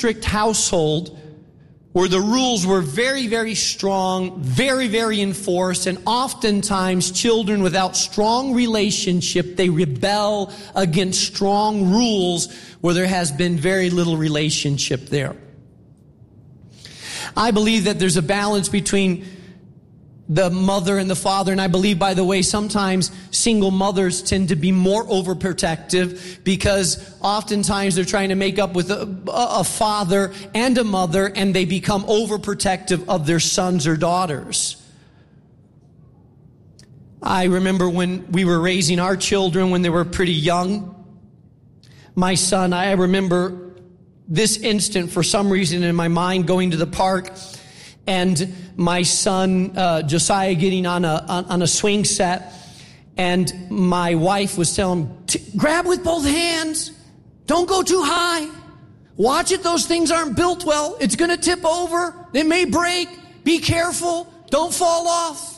strict household where the rules were very, very strong, very, very enforced, and oftentimes children without strong relationship, they rebel against strong rules where there has been very little relationship there. I believe that there's a balance between the mother and the father, and I believe, by the way, sometimes single mothers tend to be more overprotective because oftentimes they're trying to make up with a father and a mother, and they become overprotective of their sons or daughters. I remember when we were raising our children when they were pretty young. My son, I remember this instant for some reason in my mind, going to the park, and my son Josiah getting on a swing set, and my wife was telling him, grab with both hands, don't go too high, watch it, those things aren't built well, it's going to tip over, it may break, be careful, don't fall off.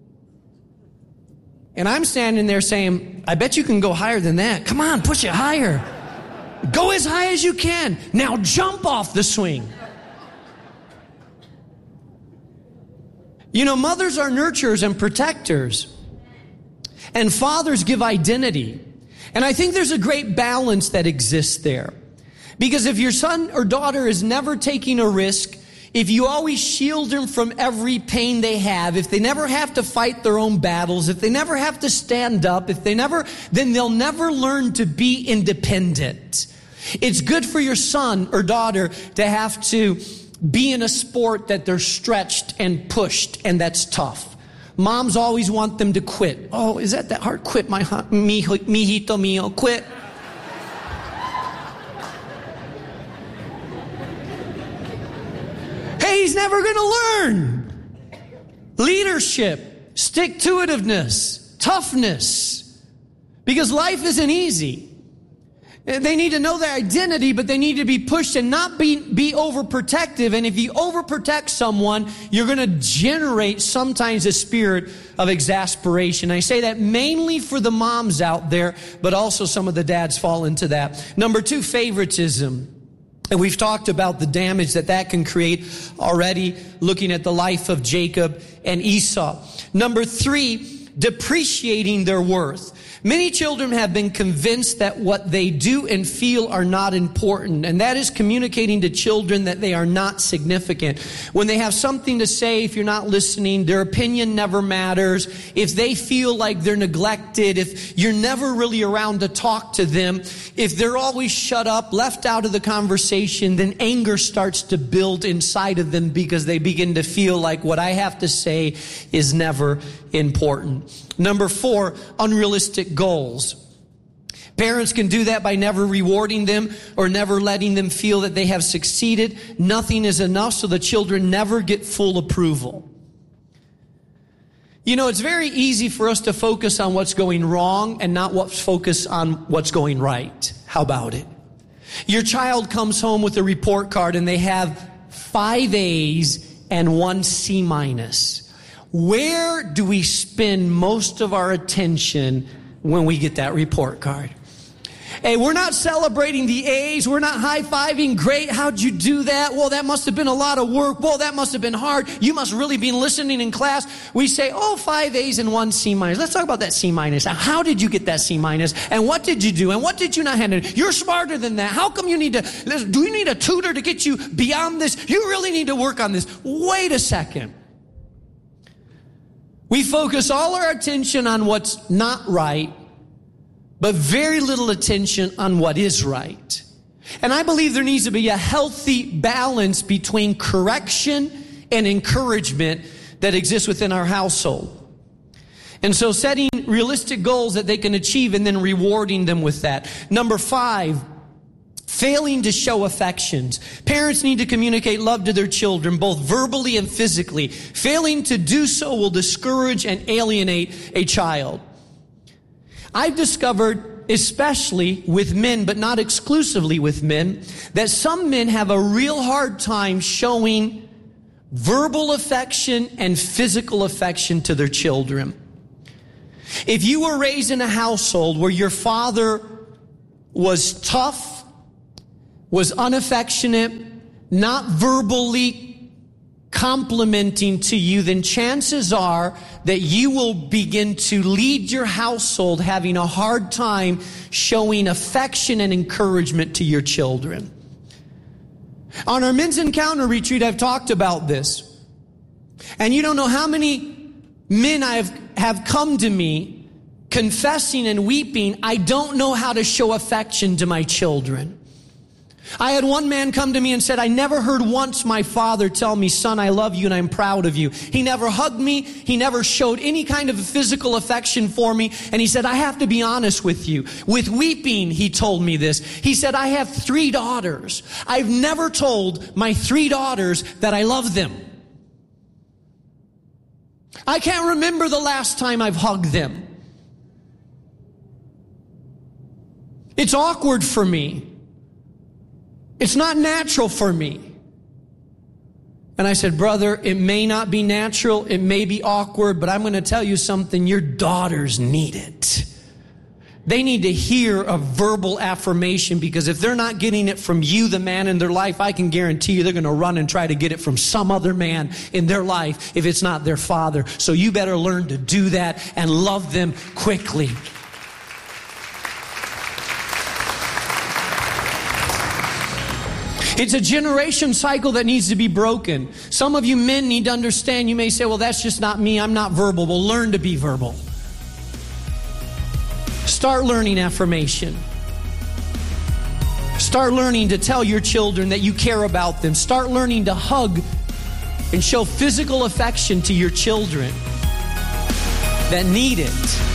And I'm standing there saying, I bet you can go higher than that. Come on, push it higher. Go as high as you can. Now jump off the swing. You know, mothers are nurturers and protectors. And fathers give identity. And I think there's a great balance that exists there. Because if your son or daughter is never taking a risk, if you always shield them from every pain they have, if they never have to fight their own battles, if they never have to stand up, then they'll never learn to be independent. It's good for your son or daughter to have to be in a sport that they're stretched and pushed, and that's tough. Moms always want them to quit. Oh, is that hard? Quit, mijito mío, quit. Hey, he's never going to learn. Leadership, stick-to-itiveness, toughness, because life isn't easy. They need to know their identity, but they need to be pushed and not be overprotective. And if you overprotect someone, you're going to generate sometimes a spirit of exasperation. I say that mainly for the moms out there, but also some of the dads fall into that. Number 2, favoritism. And we've talked about the damage that can create already, looking at the life of Jacob and Esau. Number 3, depreciating their worth. Many children have been convinced that what they do and feel are not important, and that is communicating to children that they are not significant. When they have something to say, if you're not listening, their opinion never matters. If they feel like they're neglected, if you're never really around to talk to them, if they're always shut up, left out of the conversation, then anger starts to build inside of them because they begin to feel like what I have to say is never important. Number 4, unrealistic goals. Parents can do that by never rewarding them or never letting them feel that they have succeeded. Nothing is enough, so the children never get full approval. You know, it's very easy for us to focus on what's going wrong and not focus on what's going right. How about it? Your child comes home with a report card and they have 5 A's and 1 C minus. Where do we spend most of our attention when we get that report card? Hey, we're not celebrating the A's. We're not high-fiving. Great, how'd you do that? Well, that must have been a lot of work. Well, that must have been hard. You must really be listening in class. We say, 5 A's and 1 C minus. Let's talk about that C minus. How did you get that C minus? And what did you do? And what did you not handle? You're smarter than that. How come do you need a tutor to get you beyond this? You really need to work on this. Wait a second. We focus all our attention on what's not right, but very little attention on what is right. And I believe there needs to be a healthy balance between correction and encouragement that exists within our household. And so setting realistic goals that they can achieve and then rewarding them with that. Number 5, failing to show affections. Parents need to communicate love to their children, both verbally and physically. Failing to do so will discourage and alienate a child. I've discovered, especially with men, but not exclusively with men, that some men have a real hard time showing verbal affection and physical affection to their children. If you were raised in a household where your father was tough, was unaffectionate, not verbally complimenting to you, then chances are that you will begin to lead your household having a hard time showing affection and encouragement to your children. On our Men's Encounter retreat, I've talked about this. And you don't know how many men have come to me confessing and weeping, I don't know how to show affection to my children. I had one man come to me and said, I never heard once my father tell me, son, I love you and I'm proud of you. He never hugged me. He never showed any kind of physical affection for me. And he said, I have to be honest with you. With weeping, he told me this. He said, I have 3 daughters. I've never told my 3 daughters that I love them. I can't remember the last time I've hugged them. It's awkward for me. It's not natural for me. And I said, brother, it may not be natural, it may be awkward, but I'm going to tell you something, your daughters need it. They need to hear a verbal affirmation, because if they're not getting it from you, the man in their life, I can guarantee you they're going to run and try to get it from some other man in their life if it's not their father. So you better learn to do that and love them quickly. It's a generation cycle that needs to be broken. Some of you men need to understand, you may say, well, that's just not me, I'm not verbal. Well, learn to be verbal. Start learning affirmation. Start learning to tell your children that you care about them. Start learning to hug and show physical affection to your children that need it.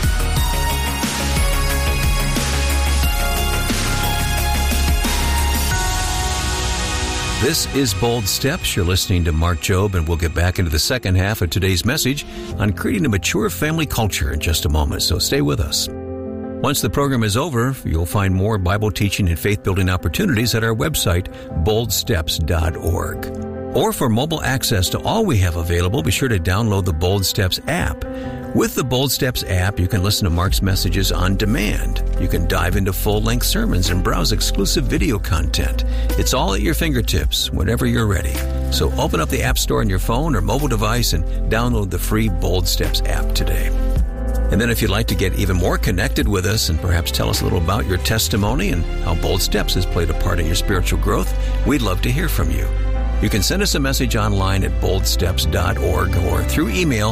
This is Bold Steps. You're listening to Mark Jobe, and we'll get back into the second half of today's message on creating a mature family culture in just a moment, so stay with us. Once the program is over, you'll find more Bible teaching and faith-building opportunities at our website, boldsteps.org. Or for mobile access to all we have available, be sure to download the Bold Steps app. With the Bold Steps app, you can listen to Mark's messages on demand. You can dive into full-length sermons and browse exclusive video content. It's all at your fingertips whenever you're ready. So open up the App Store on your phone or mobile device and download the free Bold Steps app today. And then if you'd like to get even more connected with us and perhaps tell us a little about your testimony and how Bold Steps has played a part in your spiritual growth, we'd love to hear from you. You can send us a message online at boldsteps.org or through email,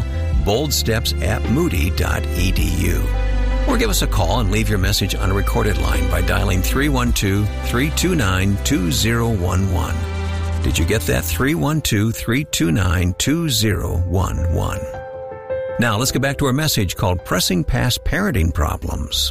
boldsteps@moody.edu. Or give us a call and leave your message on a recorded line by dialing 312-329-2011. Did you get that? 312-329-2011. Now let's get back to our message called Pressing Past Parenting Problems.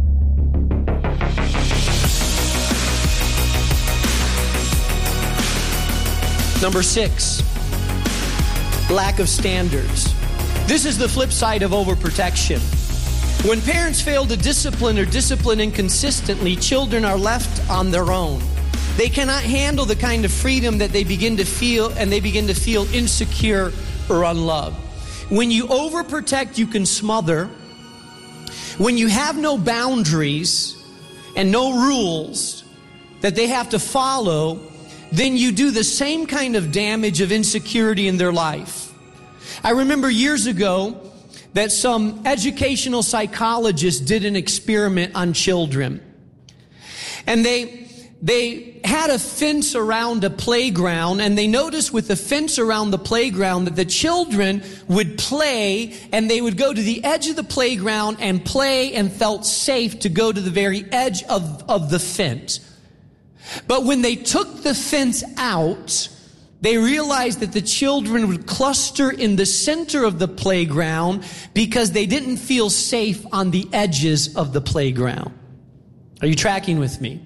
Number 6, lack of standards. This is the flip side of overprotection. When parents fail to discipline or discipline inconsistently, children are left on their own. They cannot handle the kind of freedom that they begin to feel, and they begin to feel insecure or unloved. When you overprotect, you can smother. When you have no boundaries and no rules that they have to follow, then you do the same kind of damage of insecurity in their life. I remember years ago that some educational psychologists did an experiment on children. And they had a fence around a playground, and they noticed with the fence around the playground that the children would play, and they would go to the edge of the playground and play and felt safe to go to the very edge of the fence. But when they took the fence out, they realized that the children would cluster in the center of the playground because they didn't feel safe on the edges of the playground. Are you tracking with me?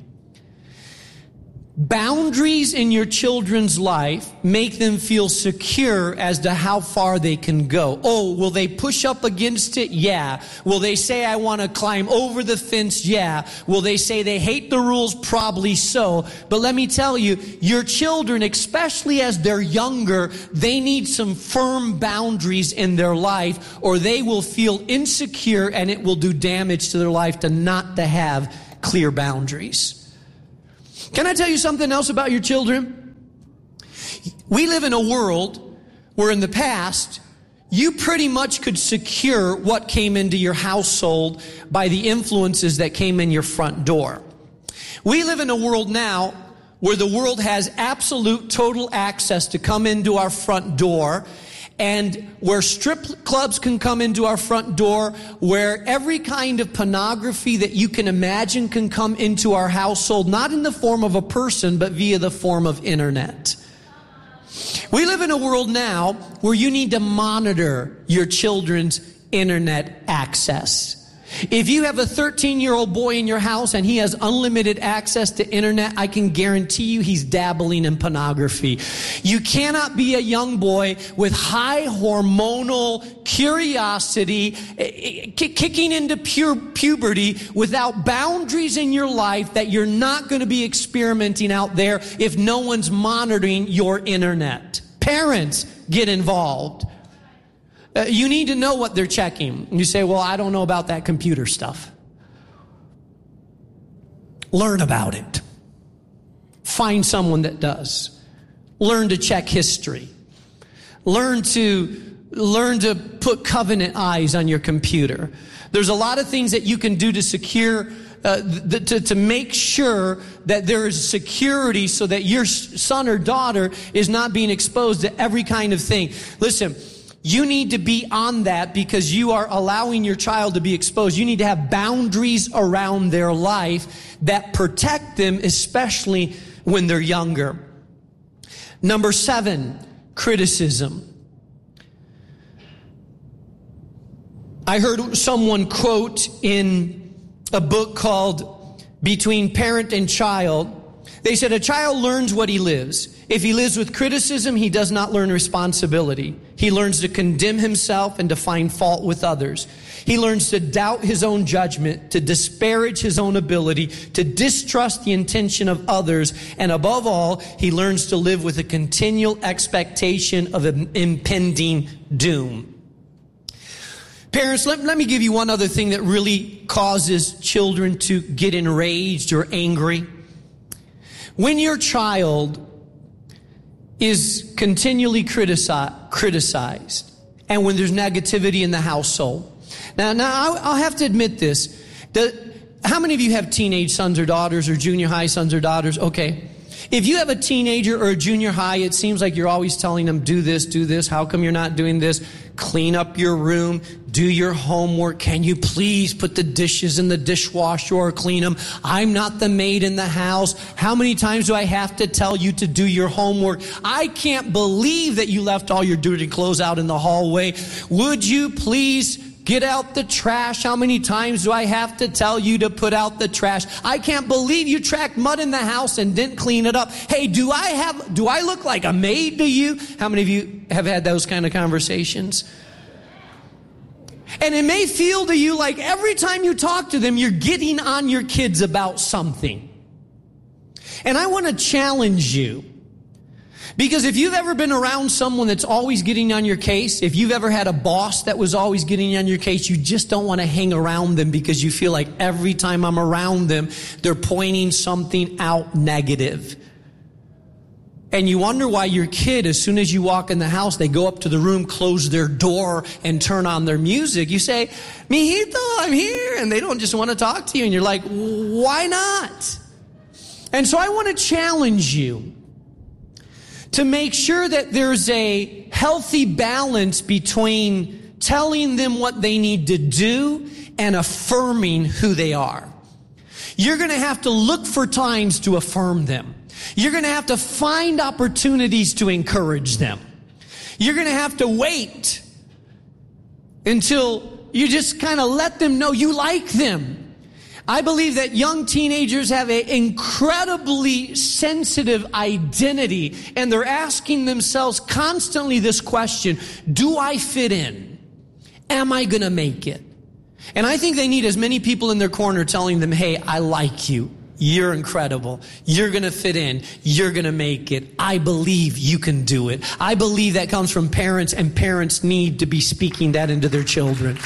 Boundaries in your children's life make them feel secure as to how far they can go. Oh, will they push up against it? Yeah. Will they say, I want to climb over the fence? Yeah. Will they say they hate the rules? Probably so. But let me tell you, your children, especially as they're younger, they need some firm boundaries in their life, or they will feel insecure, and it will do damage to their life to not to have clear boundaries. Can I tell you something else about your children? We live in a world where in the past, you pretty much could secure what came into your household by the influences that came in your front door. We live in a world now where the world has absolute total access to come into our front door, and where strip clubs can come into our front door, where every kind of pornography that you can imagine can come into our household, not in the form of a person, but via the form of internet. We live in a world now where you need to monitor your children's internet access. If you have a 13-year-old boy in your house and he has unlimited access to internet, I can guarantee you he's dabbling in pornography. You cannot be a young boy with high hormonal curiosity, kicking into puberty without boundaries in your life that you're not going to be experimenting out there if no one's monitoring your internet. Parents, get involved. You need to know what they're checking. You say, well, I don't know about that computer stuff. Learn about it. Find someone that does. Learn to check history. Learn to put covenant eyes on your computer. There's a lot of things that you can do to secure, to make sure that there is security so that your son or daughter is not being exposed to every kind of thing. Listen, you need to be on that because you are allowing your child to be exposed. You need to have boundaries around their life that protect them, especially when they're younger. Number 7, criticism. I heard someone quote in a book called Between Parent and Child. They said, a child learns what he lives. If he lives with criticism, he does not learn responsibility. He learns to condemn himself and to find fault with others. He learns to doubt his own judgment, to disparage his own ability, to distrust the intention of others, and above all, he learns to live with a continual expectation of an impending doom. Parents, let me give you one other thing that really causes children to get enraged or angry. When your child is continually criticized, and when there's negativity in the household. Now I'll have to admit this. How many of you have teenage sons or daughters or junior high sons or daughters? Okay. If you have a teenager or a junior high, it seems like you're always telling them, do this. How come you're not doing this? Clean up your room. Do your homework. Can you please put the dishes in the dishwasher or clean them? I'm not the maid in the house. How many times do I have to tell you to do your homework? I can't believe that you left all your dirty clothes out in the hallway. Would you please get out the trash? How many times do I have to tell you to put out the trash? I can't believe you tracked mud in the house and didn't clean it up. Hey, do I look like a maid to you? How many of you have had those kind of conversations? And it may feel to you like every time you talk to them, you're getting on your kids about something. And I want to challenge you. Because if you've ever been around someone that's always getting on your case, if you've ever had a boss that was always getting on your case, you just don't want to hang around them because you feel like every time I'm around them, they're pointing something out negative. And you wonder why your kid, as soon as you walk in the house, they go up to the room, close their door, and turn on their music. You say, Mijito, I'm here. And they don't just want to talk to you. And you're like, why not? And so I want to challenge you to make sure that there's a healthy balance between telling them what they need to do and affirming who they are. You're going to have to look for times to affirm them. You're going to have to find opportunities to encourage them. You're going to have to wait until you just kind of let them know you like them. I believe that young teenagers have an incredibly sensitive identity, and they're asking themselves constantly this question, do I fit in? Am I going to make it? And I think they need as many people in their corner telling them, hey, I like you. You're incredible. You're going to fit in. You're going to make it. I believe you can do it. I believe that comes from parents, and parents need to be speaking that into their children.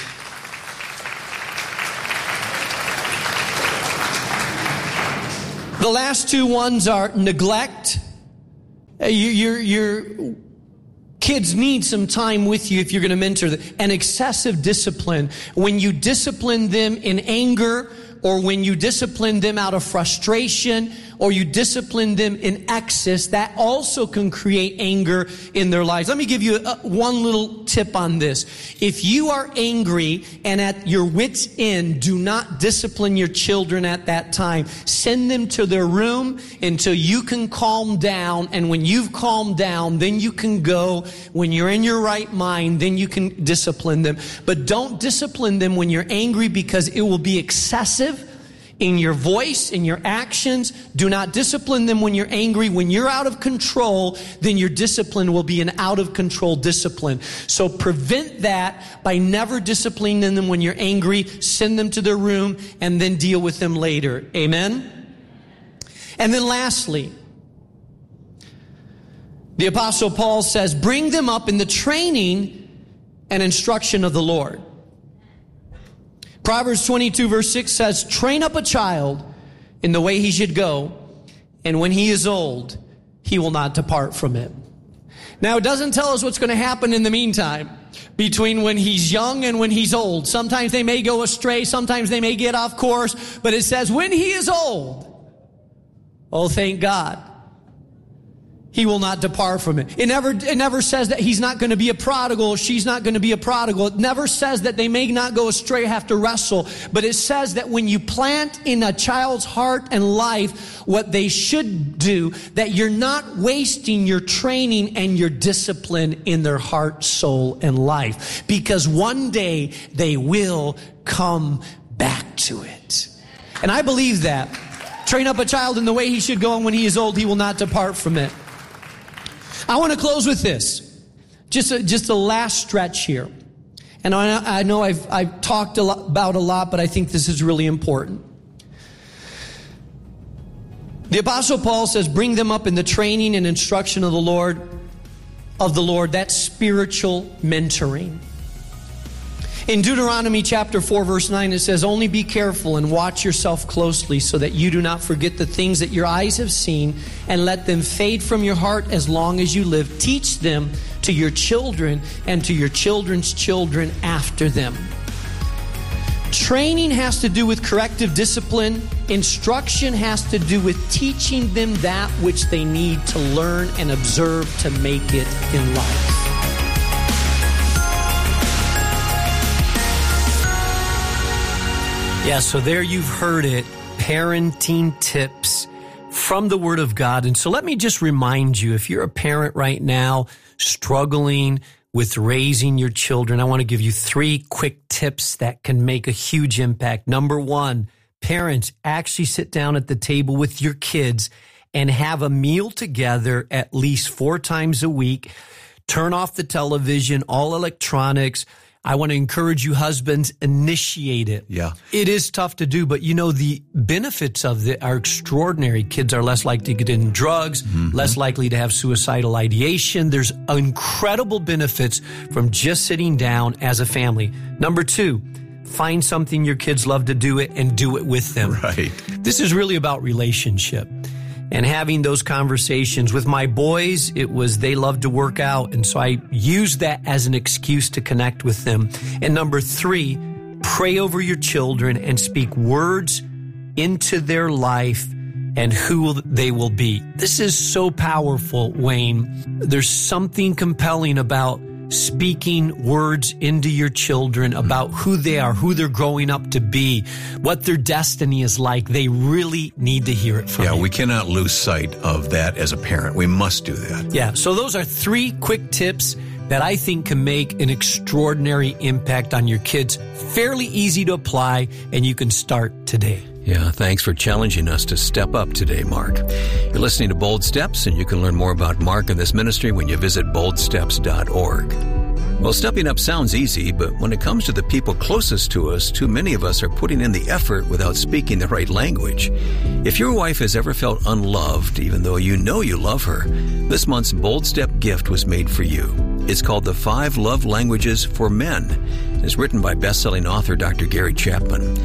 The last two ones are neglect Your kids need some time with you if you're going to mentor them. And excessive discipline, when you discipline them in anger, or when you discipline them out of frustration, or you discipline them in excess, that also can create anger in their lives. Let me give you one little tip on this. If you are angry and at your wit's end, do not discipline your children at that time. Send them to their room until you can calm down. And when you've calmed down, then you can go. When you're in your right mind, then you can discipline them. But don't discipline them when you're angry, because it will be excessive in your voice, in your actions. Do not discipline them when you're angry. When you're out of control, then your discipline will be an out of control discipline. So prevent that by never disciplining them when you're angry. Send them to their room and then deal with them later. Amen? And then lastly, the Apostle Paul says, bring them up in the training and instruction of the Lord. Proverbs 22 verse 6 says, train up a child in the way he should go, and when he is old, he will not depart from it. Now, it doesn't tell us what's going to happen in the meantime between when he's young and when he's old. Sometimes they may go astray, sometimes they may get off course, but it says when he is old, oh, thank God, he will not depart from it. It never says that he's not going to be a prodigal, she's not going to be a prodigal. It never says that they may not go astray, have to wrestle. But it says that when you plant in a child's heart and life what they should do, that you're not wasting your training and your discipline in their heart, soul, and life. Because one day they will come back to it. And I believe that. Train up a child in the way he should go, and when he is old, he will not depart from it. I want to close with this. Just a last stretch here. And I know I've talked about a lot, but I think this is really important. The Apostle Paul says, bring them up in the training and instruction of the Lord. That's spiritual mentoring. In Deuteronomy chapter 4 verse 9, it says, only be careful and watch yourself closely so that you do not forget the things that your eyes have seen, and let them fade from your heart as long as you live. Teach them to your children and to your children's children after them. Training has to do with corrective discipline. Instruction has to do with teaching them that which they need to learn and observe to make it in life. Yeah, so there you've heard it, parenting tips from the Word of God. And so let me just remind you, if you're a parent right now struggling with raising your children, I want to give you 3 quick tips that can make a huge impact. Number 1, parents, actually sit down at the table with your kids and have a meal together at least 4 times a week. Turn off the television, all electronics. I want to encourage you, husbands, initiate it. Yeah. It is tough to do, but you know, the benefits of it are extraordinary. Kids are less likely to get in drugs, less likely to have suicidal ideation. There's incredible benefits from just sitting down as a family. Number 2, find something your kids love to do it and do it with them. Right. This is really about relationship. And having those conversations with my boys, it was they loved to work out. And so I used that as an excuse to connect with them. And number 3, pray over your children and speak words into their life and who they will be. This is so powerful, Wayne. There's something compelling about speaking words into your children about who they are, who they're growing up to be, what their destiny is like. They really need to hear it from you. Yeah, we cannot lose sight of that as a parent. We must do that. Yeah, so those are 3 quick tips that I think can make an extraordinary impact on your kids. Fairly easy to apply, and you can start today. Yeah, thanks for challenging us to step up today, Mark. You're listening to Bold Steps, and you can learn more about Mark and this ministry when you visit boldsteps.org. Well, stepping up sounds easy, but when it comes to the people closest to us, too many of us are putting in the effort without speaking the right language. If your wife has ever felt unloved, even though you know you love her, this month's Bold Step gift was made for you. It's called The 5 Love Languages for Men. It's written by best-selling author Dr. Gary Chapman.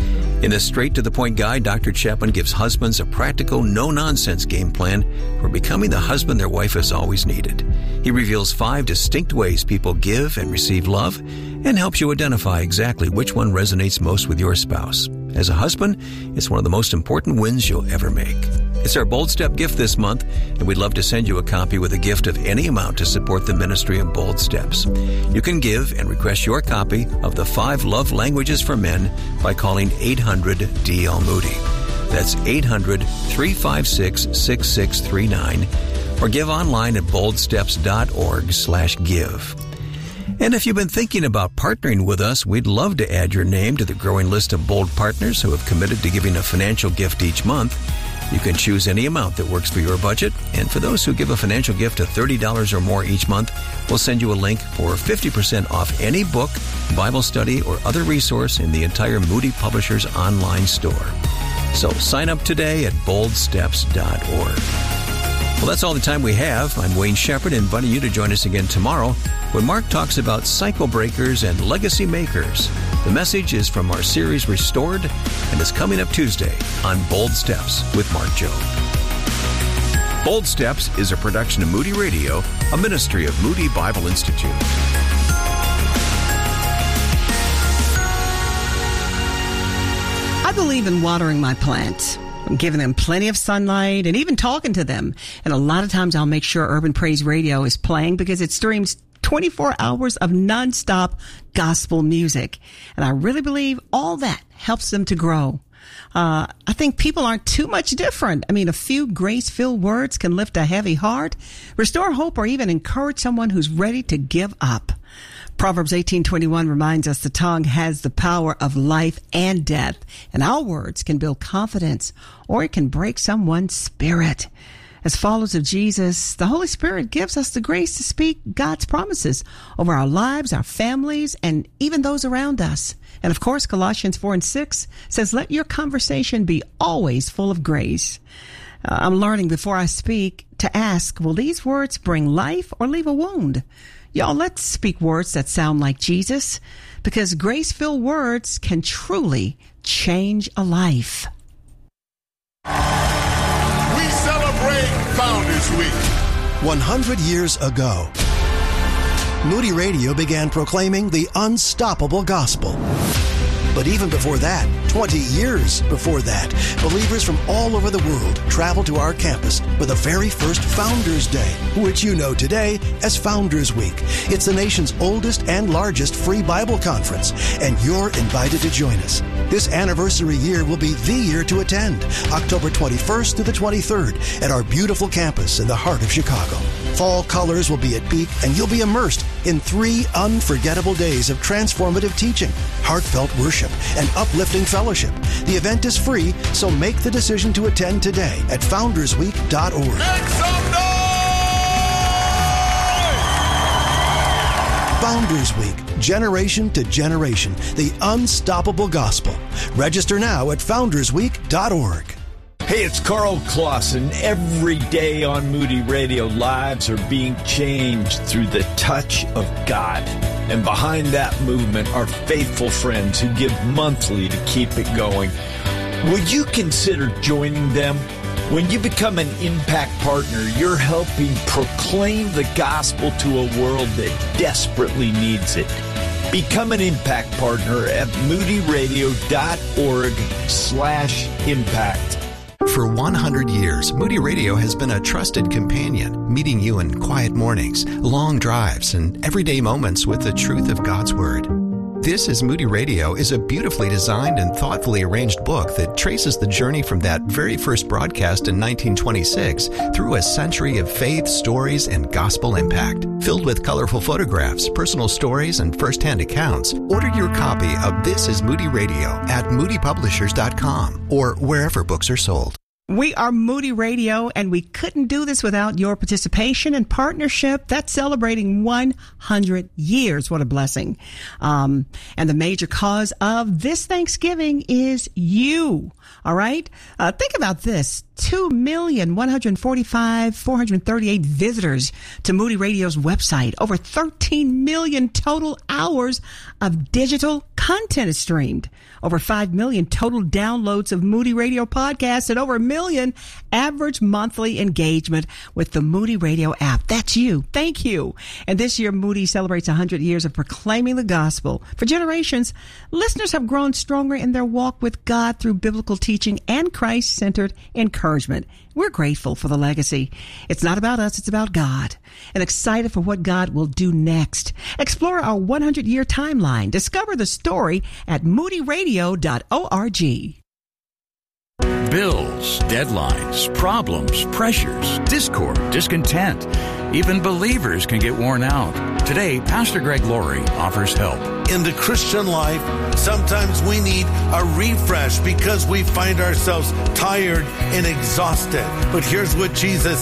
In this straight-to-the-point guide, Dr. Chapman gives husbands a practical, no-nonsense game plan for becoming the husband their wife has always needed. He reveals 5 distinct ways people give and receive love and helps you identify exactly which one resonates most with your spouse. As a husband, it's one of the most important wins you'll ever make. It's our Bold Step gift this month, and we'd love to send you a copy with a gift of any amount to support the ministry of Bold Steps. You can give and request your copy of the 5 Love Languages for Men by calling 800-DL Moody. That's 800-356-6639, or give online at boldsteps.org/give. And if you've been thinking about partnering with us, we'd love to add your name to the growing list of Bold partners who have committed to giving a financial gift each month. You can choose any amount that works for your budget, and for those who give a financial gift of $30 or more each month, we'll send you a link for 50% off any book, Bible study, or other resource in the entire Moody Publishers online store. So sign up today at boldsteps.org. Well, that's all the time we have. I'm Wayne Shepherd, inviting you to join us again tomorrow when Mark talks about cycle breakers and legacy makers. The message is from our series Restored and is coming up Tuesday on Bold Steps with Mark Jobe. Bold Steps is a production of Moody Radio, a ministry of Moody Bible Institute. I believe in watering my plants, giving them plenty of sunlight, and even talking to them. And a lot of times I'll make sure Urban Praise Radio is playing because it streams 24 hours of nonstop gospel music. And I really believe all that helps them to grow. I think people aren't too much different. I mean, a few grace-filled words can lift a heavy heart, restore hope, or even encourage someone who's ready to give up. Proverbs 18:21 reminds us the tongue has the power of life and death, and our words can build confidence or it can break someone's spirit. As followers of Jesus, the Holy Spirit gives us the grace to speak God's promises over our lives, our families, and even those around us. And of course, Colossians 4:6 says, let your conversation be always full of grace. I'm learning before I speak to ask, will these words bring life or leave a wound? Y'all, let's speak words that sound like Jesus, because grace-filled words can truly change a life. We celebrate Founders Week. 100 years ago, Moody Radio began proclaiming the unstoppable gospel. But even before that, 20 years before that, believers from all over the world traveled to our campus for the very first Founders Day, which you know today as Founders Week. It's the nation's oldest and largest free Bible conference, and you're invited to join us. This anniversary year will be the year to attend, October 21st to the 23rd at our beautiful campus in the heart of Chicago. Fall colors will be at peak, and you'll be immersed in 3 unforgettable days of transformative teaching, heartfelt worship, and uplifting fellowship. The event is free, so make the decision to attend today at foundersweek.org. Make some noise! Founders Week, generation to generation, the unstoppable gospel. Register now at foundersweek.org. Hey, it's Carl Clausen. Every day on Moody Radio, lives are being changed through the touch of God. And behind that movement are faithful friends who give monthly to keep it going. Would you consider joining them? When you become an impact partner, you're helping proclaim the gospel to a world that desperately needs it. Become an impact partner at moodyradio.org/impact. For 100 years, Moody Radio has been a trusted companion, meeting you in quiet mornings, long drives, and everyday moments with the truth of God's Word. This is Moody Radio is a beautifully designed and thoughtfully arranged book that traces the journey from that very first broadcast in 1926 through a century of faith, stories, and gospel impact. Filled with colorful photographs, personal stories, and first-hand accounts, order your copy of This is Moody Radio at moodypublishers.com or wherever books are sold. We are Moody Radio, and we couldn't do this without your participation and partnership. That's celebrating 100 years. What a blessing. And the major cause of this Thanksgiving is you. All right? Think about this. 2,145,438 visitors to Moody Radio's website. Over 13 million total hours of digital content is streamed. Over 5 million total downloads of Moody Radio podcasts and over 1 million average monthly engagement with the Moody Radio app. That's you. Thank you. And this year, Moody celebrates 100 years of proclaiming the gospel. For generations, listeners have grown stronger in their walk with God through biblical teaching and Christ-centered encouragement. We're grateful for the legacy. It's not about us, it's about God. And excited for what God will do next. Explore our 100-year timeline. Discover the story at moodyradio.org. Bills, deadlines, problems, pressures, discord, discontent. Even believers can get worn out. Today, Pastor Greg Laurie offers help. In the Christian life, sometimes we need a refresh because we find ourselves tired and exhausted. But here's what Jesus